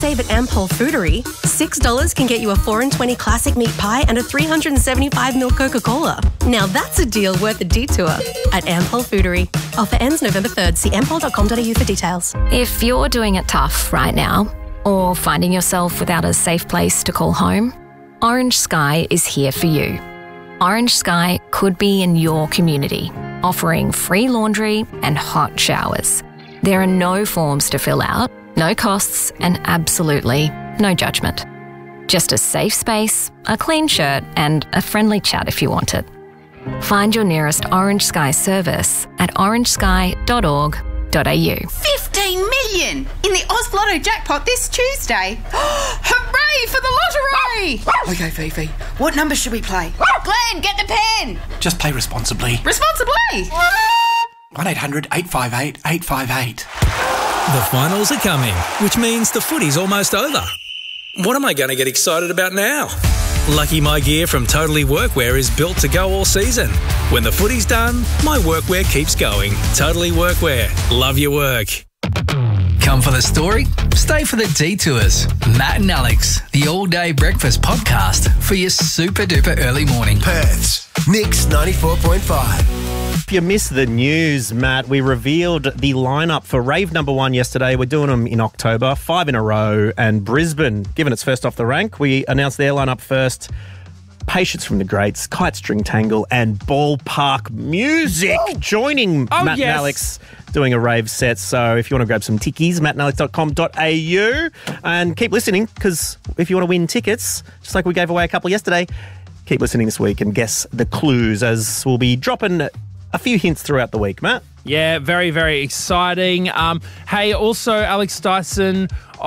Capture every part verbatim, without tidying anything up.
Save at Ampol Foodery. six dollars can get you a four and twenty classic meat pie and a three hundred seventy-five milliliter Coca-Cola. Now that's a deal worth a detour at Ampol Foodery. Offer ends November third. See ampol dot com dot a u for details. If you're doing it tough right now, or finding yourself without a safe place to call home, Orange Sky is here for you. Orange Sky could be in your community, offering free laundry and hot showers. There are no forms to fill out, no costs, and absolutely no judgment. Just a safe space, a clean shirt, and a friendly chat if you want it. Find your nearest Orange Sky service at orange sky dot org dot a u. fifteen million in the Oz Lotto jackpot this Tuesday. Hooray for the lottery! Okay, Fifi, what number should we play? Glenn, get the pen! Just play responsibly. Responsibly? one eight hundred eight five eight eight five eight. The finals are coming, which means the footy's almost over. What am I going to get excited about now? Lucky My Gear from Totally Workwear is built to go all season. When the footy's done, my workwear keeps going. Totally Workwear. Love your work. Come for the story, stay for the detours. Matt and Alex, the all-day breakfast podcast for your super-duper early morning. Perth's Mix ninety-four point five. If you missed the news, Matt, we revealed the lineup for Rave Number One yesterday. We're doing them in October, five in a row, and Brisbane, given it's first off the rank, we announced their lineup first. Patience from the Greats, Kite String Tangle, and Ballpark Music oh. joining oh, Matt yes. and Alex doing a rave set. So if you want to grab some tickies, matt and alex dot com dot a u, and keep listening, because if you want to win tickets, just like we gave away a couple yesterday, keep listening this week and guess the clues, as we'll be dropping a few hints throughout the week, Matt. Yeah, very, very exciting. Um, hey, also, Alex Dyson,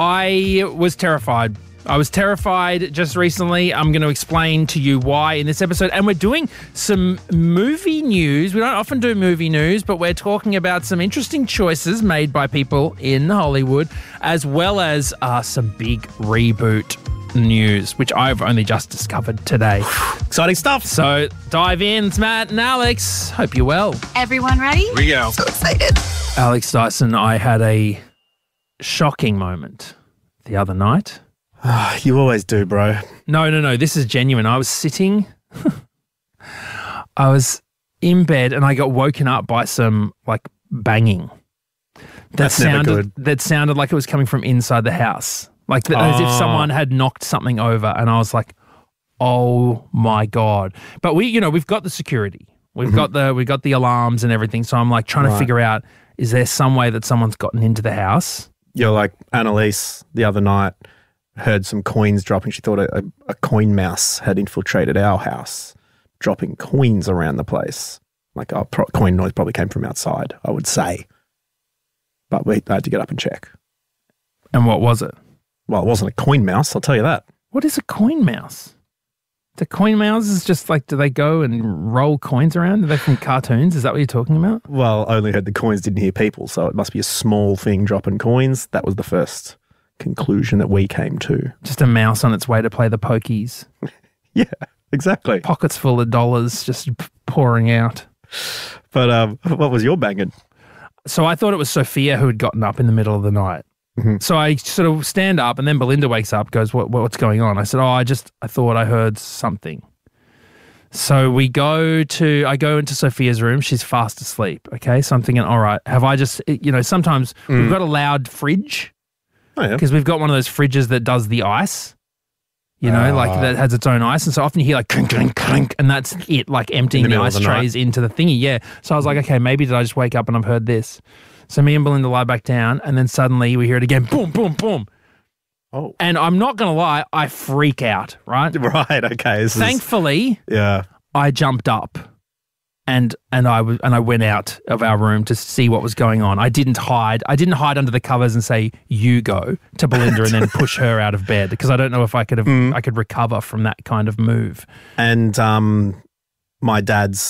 I was terrified. I was terrified just recently. I'm going to explain to you why in this episode. And we're doing some movie news. We don't often do movie news, but we're talking about some interesting choices made by people in Hollywood, as well as uh, some big reboot news, which I've only just discovered today. Exciting stuff. So dive in. It's Matt and Alex. Hope you're well. Everyone ready? Here we go. So excited. Alex Dyson, I had a shocking moment the other night. You always do, bro. No, no, no. This is genuine. I was sitting, I was in bed and I got woken up by some like banging. That That's never sounded good. that sounded like it was coming from inside the house. Like the, oh. as if someone had knocked something over, and I was like, "Oh my God." But we, you know, we've got the security. We've Mm-hmm. got the we've got the alarms and everything. So I'm like trying Right. to figure out, is there some way that someone's gotten into the house? You're like Annalise the other night heard some coins dropping. She thought a, a coin mouse had infiltrated our house, dropping coins around the place. Like, oh, pro- coin noise probably came from outside, I would say. But we had to get up and check. And what was it? Well, it wasn't a coin mouse, I'll tell you that. What is a coin mouse? The coin mouse is just like, do they go and roll coins around? Are they from cartoons? Is that what you're talking about? Well, only heard the coins, didn't hear people, so it must be a small thing dropping coins. That was the first conclusion that we came to. Just a mouse on its way to play the pokies. Yeah, exactly. Pockets full of dollars just p- pouring out. But um, what was your banging? So I thought it was Sophia who had gotten up in the middle of the night. Mm-hmm. So I sort of stand up, and then Belinda wakes up, goes, what, what's going on? I said, oh, I just, I thought I heard something. So we go to, I go into Sophia's room. She's fast asleep. Okay. So I'm thinking, all right, have I just, you know, sometimes Mm. we've got a loud fridge Oh, yeah. because we've got one of those fridges that does the ice, you know, Oh. like that has its own ice. And so often you hear like clink, clink, clink, and that's it, like emptying In the the, middle ice of the night. trays into the thingy. Yeah. So I was like, okay, maybe did I just wake up and I've heard this? So me and Belinda lie back down, and then suddenly we hear it again, boom, boom, boom. Oh. And I'm not going to lie, I freak out, right? Right, okay. This Thankfully, is, yeah. I jumped up and and I w- and I went out of our room to see what was going on. I didn't hide. I didn't hide under the covers and say, you go, to Belinda and then push her out of bed, because I don't know if I could have Mm. I could recover from that kind of move. And um, my dad's